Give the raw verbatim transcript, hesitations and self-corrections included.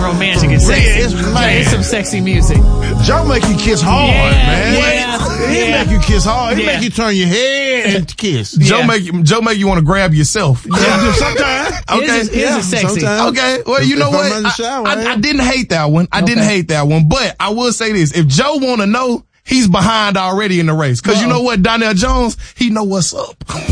romantic and sexy. Yeah, it's, man. It's some sexy music. Joe make you kiss hard, Yeah, man. yeah, He yeah. make you kiss hard. He Yeah. make you turn your head and kiss. Joe Yeah. make you, Joe make you want to grab yourself. Yeah, sometimes. Okay. His is, his Yeah, is sexy. sometimes. Okay, well, you If- know if I'm what? in the I, shower, I, yeah. I didn't hate that one. I didn't Okay. hate that one, but I will say this. If Joe want to know, he's behind already in the race. Cause you know what? Donnell Jones, he know what's up.